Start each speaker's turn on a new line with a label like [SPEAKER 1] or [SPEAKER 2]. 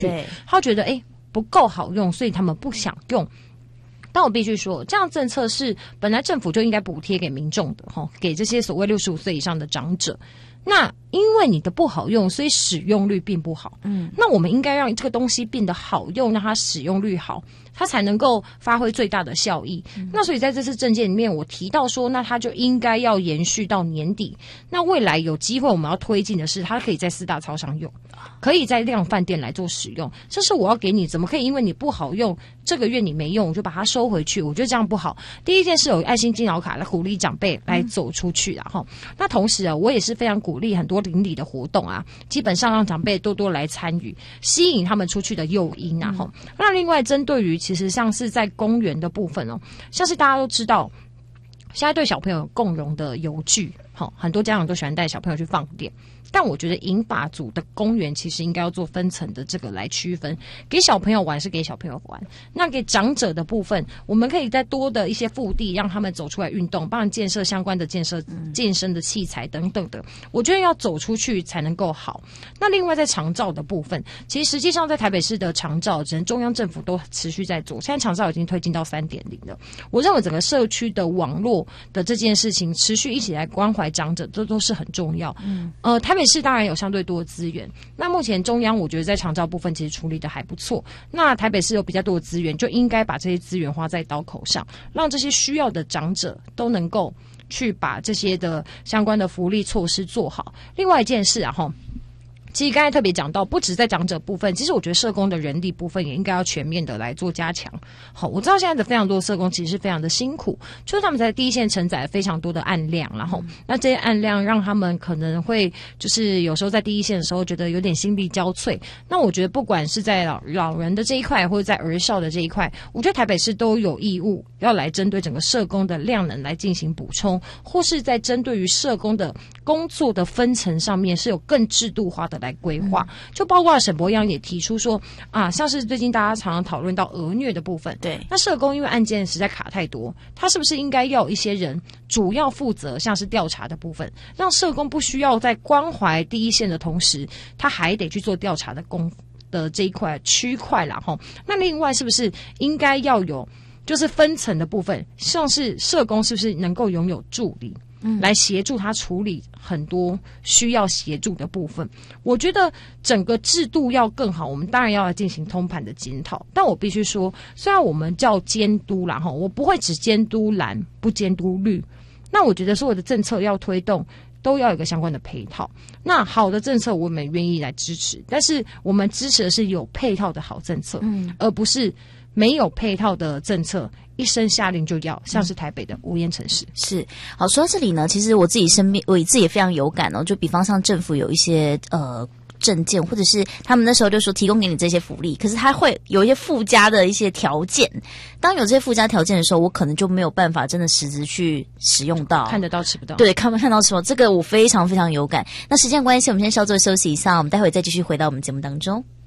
[SPEAKER 1] 对，他觉得不够好用，所以他们不想用。但我必须说，这样政策是本来政府就应该补贴给民众的，给这些所谓65岁以上的长者。那因为你的不好用，所以使用率并不好。那我们应该让这个东西变得好用，让它使用率好，它才能够发挥最大的效益。那所以在这次政见里面，我提到说，那它就应该要延续到年底。那未来有机会我们要推进的是，它可以在4大超商用，可以在量贩店来做使用。这是我要给你，怎么可以因为你不好用，这个月你没用，我就把它收回去？我觉得这样不好。第一件事有爱心敬老卡来鼓励长辈来走出去啦齁。那同时啊，我也是非常鼓励很多邻里的活动啊，基本上让长辈多多来参与，吸引他们出去的诱因啊齁。那另外针对于其实像是在公园的部分像是大家都知道，现在对小朋友有共融的游具，很多家长都喜欢带小朋友去放电。但我觉得银发族的公园其实应该要做分层的这个来区分，给小朋友玩是给小朋友玩，那给长者的部分，我们可以再多的一些腹地让他们走出来运动，帮人建设相关的健身的器材等等的。我觉得要走出去才能够好。那另外在长照的部分，其实实际上在台北市的长照，中央政府都持续在做，现在长照已经推进到 3.0 了。我认为整个社区的网络的这件事情，持续一起来关怀长者，这都是很重要。台北市当然有相对多的资源，那目前中央我觉得在长照部分其实处理的还不错，那台北市有比较多的资源，就应该把这些资源花在刀口上，让这些需要的长者都能够去把这些的相关的福利措施做好。另外一件事其实刚才特别讲到，不止在长者部分，其实我觉得社工的人力部分也应该要全面的来做加强。我知道现在的非常多的社工其实是非常的辛苦，就是他们在第一线承载非常多的案量，然后那这些案量让他们可能会就是有时候在第一线的时候觉得有点心力交瘁。那我觉得不管是在老人的这一块，或者在儿少的这一块，我觉得台北市都有义务要来针对整个社工的量能来进行补充，或是在针对于社工的工作的分层上面是有更制度化的来规划，就包括沈博央也提出说像是最近大家常常讨论到儿虐的部分，对，那社工因为案件实在卡太多，他是不是应该要有一些人主要负责像是调查的部分，让社工不需要在关怀第一线的同时，他还得去做调查的的这一块区块啦齁。那另外是不是应该要有就是分层的部分，像是社工是不是能够拥有助理来协助他处理很多需要协助的部分。我觉得整个制度要更好，我们当然要来进行通盘的检讨。但我必须说，虽然我们叫监督啦，我不会只监督蓝不监督绿。那我觉得所有的政策要推动都要有一个相关的配套。那好的政策我们愿意来支持，但是我们支持的是有配套的好政策，而不是没有配套的政策一声下令就要，像是台北的无烟城市。
[SPEAKER 2] 是，好，说到这里呢，其实我自己身边，我自己也非常有感就比方像政府有一些证件，或者是他们那时候就说提供给你这些福利，可是他会有一些附加的一些条件。当有这些附加条件的时候，我可能就没有办法真的实质去使用到，
[SPEAKER 1] 看得到吃不到。
[SPEAKER 2] 对，看到吃不到，这个我非常非常有感。那时间关系，我们先稍作休息一下，我们待会再继续回到我们节目当中。